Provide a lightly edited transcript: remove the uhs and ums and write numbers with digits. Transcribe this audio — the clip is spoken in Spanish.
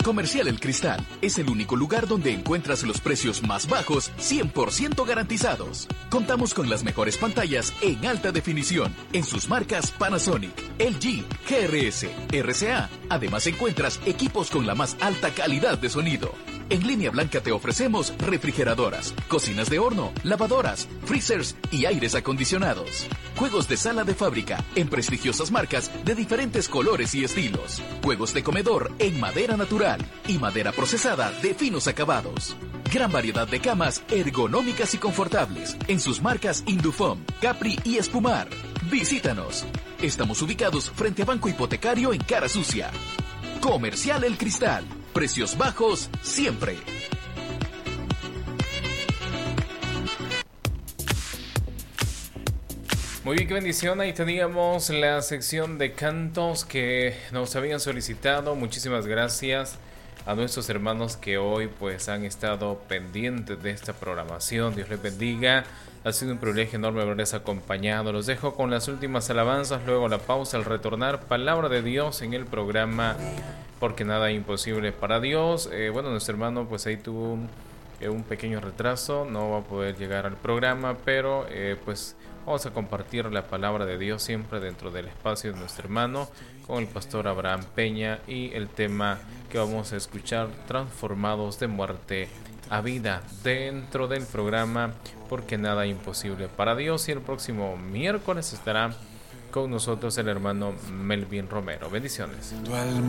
Comercial El Cristal es el único lugar donde encuentras los precios más bajos 100% garantizados. Contamos con las mejores pantallas en alta definición en sus marcas Panasonic, LG, GRS, RCA. Además encuentras equipos con la más alta calidad de sonido. En Línea Blanca te ofrecemos refrigeradoras, cocinas de horno, lavadoras, freezers y aires acondicionados. Juegos de sala de fábrica en prestigiosas marcas de diferentes colores y estilos. Juegos de comedor en madera natural y madera procesada de finos acabados. Gran variedad de camas ergonómicas y confortables en sus marcas Indufom, Capri y Espumar. Visítanos. Estamos ubicados frente a Banco Hipotecario en Cara Sucia. Comercial El Cristal. Precios bajos siempre. Muy bien, qué bendición. Ahí teníamos la sección de cantos que nos habían solicitado. Muchísimas gracias a nuestros hermanos que hoy pues han estado pendientes de esta programación. Dios les bendiga. Ha sido un privilegio enorme haberles acompañado. Los dejo con las últimas alabanzas, luego la pausa al retornar. Palabra de Dios en el programa Porque Nada es Imposible para Dios. Bueno, nuestro hermano pues ahí tuvo un pequeño retraso, no va a poder llegar al programa, pero pues vamos a compartir la palabra de Dios siempre dentro del espacio de nuestro hermano con el pastor Abraham Peña, y el tema que vamos a escuchar, transformados de muerte a vida, dentro del programa Porque Nada es Imposible para Dios. Y el próximo miércoles estará con nosotros el hermano Melvin Romero. Bendiciones.